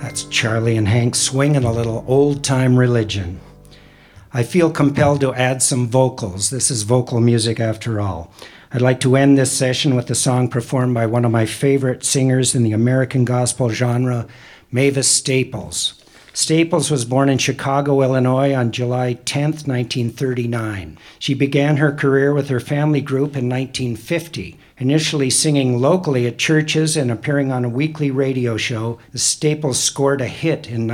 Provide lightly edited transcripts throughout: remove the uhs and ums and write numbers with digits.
That's Charlie and Hank swinging a little old-time religion. I feel compelled to add some vocals. This is vocal music after all. I'd like to end this session with a song performed by one of my favorite singers in the American gospel genre, Mavis Staples. Staples was born in Chicago, Illinois on July 10, 1939. She began her career with her family group in 1950. Initially singing locally at churches and appearing on a weekly radio show, the Staples scored a hit in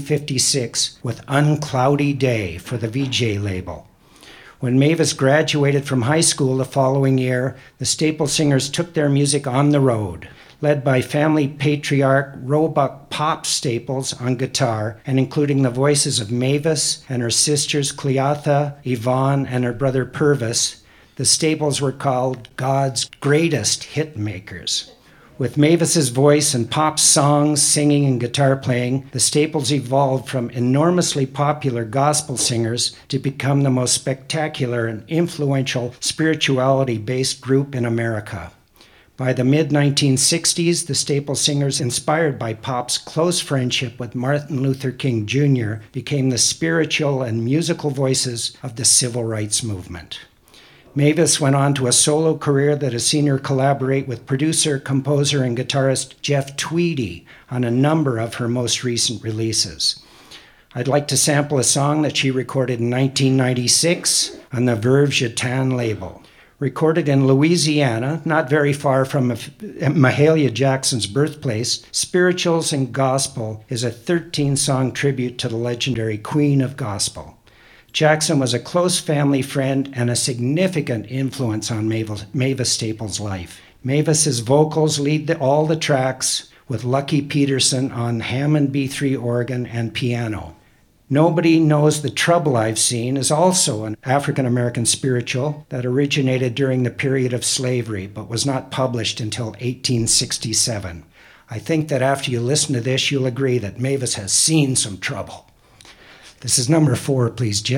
1956 with Uncloudy Day for the VJ label. When Mavis graduated from high school the following year, the Staples singers took their music on the road. Led by family patriarch Roebuck Pop Staples on guitar, and including the voices of Mavis and her sisters Cleotha, Yvonne, and her brother Purvis, the Staples were called God's greatest hit makers. With Mavis's voice and Pop's songs, singing, and guitar playing, the Staples evolved from enormously popular gospel singers to become the most spectacular and influential spirituality-based group in America. By the mid-1960s, the Staples singers, inspired by Pop's close friendship with Martin Luther King Jr., became the spiritual and musical voices of the civil rights movement. Mavis went on to a solo career that has seen her collaborate with producer, composer, and guitarist Jeff Tweedy on a number of her most recent releases. I'd like to sample a song that she recorded in 1996 on the Veuve Gitane label. Recorded in Louisiana, not very far from Mahalia Jackson's birthplace, Spirituals and Gospel is a 13-song tribute to the legendary Queen of Gospel. Jackson was a close family friend and a significant influence on Mavis Staples' life. Mavis's vocals lead all the tracks, with Lucky Peterson on Hammond B3 organ and piano. Nobody Knows the Trouble I've Seen is also an African-American spiritual that originated during the period of slavery, but was not published until 1867. I think that after you listen to this, you'll agree that Mavis has seen some trouble. This is number 4, please, Jim.